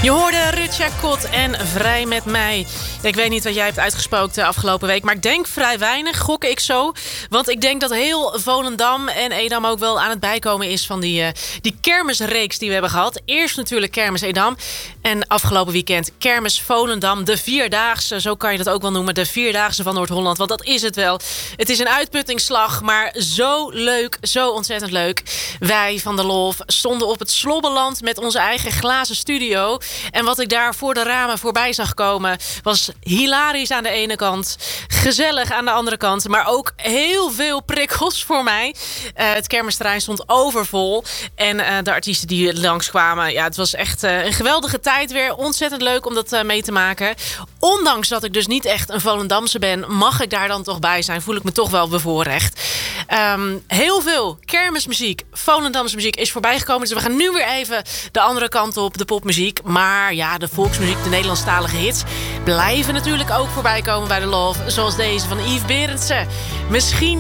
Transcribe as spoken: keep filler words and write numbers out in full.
Je hoorde Rutja Kot en Vrij met mij. Ik weet niet wat jij hebt uitgesproken de afgelopen week, maar ik denk vrij weinig, gok ik zo. Want ik denk dat heel Volendam en Edam ook wel aan het bijkomen is van die, uh, die kermisreeks die we hebben gehad. Eerst natuurlijk Kermis Edam en afgelopen weekend Kermis Volendam. De Vierdaagse, zo kan je dat ook wel noemen. De Vierdaagse van Noord-Holland, want dat is het wel. Het is een uitputtingsslag, maar zo leuk, zo ontzettend leuk. Wij van de L O V stonden op het Slobbeland met onze eigen glazen studio. En wat ik daar voor de ramen voorbij zag komen was hilarisch aan de ene kant, gezellig aan de andere kant, maar ook heel veel prikkels voor mij. Uh, het kermisterrein stond overvol en uh, de artiesten die langskwamen, ja, het was echt uh, een geweldige tijd weer. Ontzettend leuk om dat uh, mee te maken. Ondanks dat ik dus niet echt een Volendamse ben, mag ik daar dan toch bij zijn. Voel ik me toch wel bevoorrecht. Um, heel veel kermismuziek, Volendamse muziek is voorbijgekomen. Dus we gaan nu weer even de andere kant op, de popmuziek. Maar ja, de volksmuziek, de Nederlandstalige hits blijven natuurlijk ook voorbij komen bij de L O V. Zoals deze van Yves Berendsen. Misschien